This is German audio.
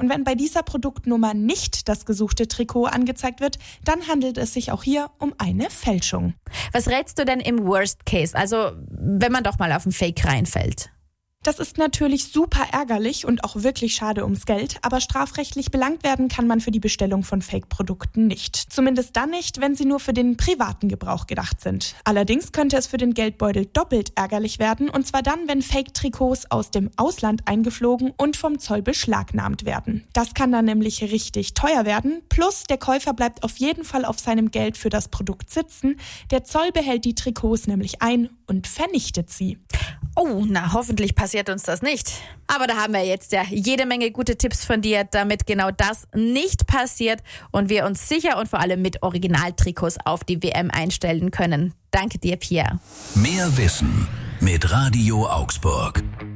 Und wenn bei dieser Produktnummer nicht das gesuchte Trikot angezeigt wird, dann handelt es sich auch hier um eine Fälschung. Was rätst du denn im Worst Case, also wenn man doch mal auf ein Fake reinfällt? Das ist natürlich super ärgerlich und auch wirklich schade ums Geld, aber strafrechtlich belangt werden kann man für die Bestellung von Fake-Produkten nicht. Zumindest dann nicht, wenn sie nur für den privaten Gebrauch gedacht sind. Allerdings könnte es für den Geldbeutel doppelt ärgerlich werden, und zwar dann, wenn Fake-Trikots aus dem Ausland eingeflogen und vom Zoll beschlagnahmt werden. Das kann dann nämlich richtig teuer werden, plus der Käufer bleibt auf jeden Fall auf seinem Geld für das Produkt sitzen. Der Zoll behält die Trikots nämlich ein und vernichtet sie. Oh, na, hoffentlich passiert uns das nicht. Aber da haben wir jetzt ja jede Menge gute Tipps von dir, damit genau das nicht passiert und wir uns sicher und vor allem mit Originaltrikots auf die WM einstellen können. Danke dir, Pia. Mehr Wissen mit Radio Augsburg.